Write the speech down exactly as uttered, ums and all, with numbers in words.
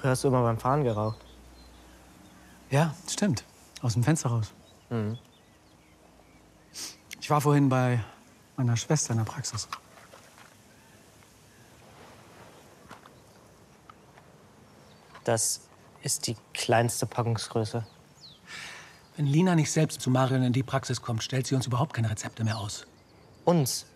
Früher hast du immer beim Fahren geraucht. Ja, stimmt. Aus dem Fenster raus. Mhm. Ich war vorhin bei meiner Schwester in der Praxis. Das ist die kleinste Packungsgröße. Wenn Lina nicht selbst zu Marion in die Praxis kommt, stellt sie uns überhaupt keine Rezepte mehr aus. Uns?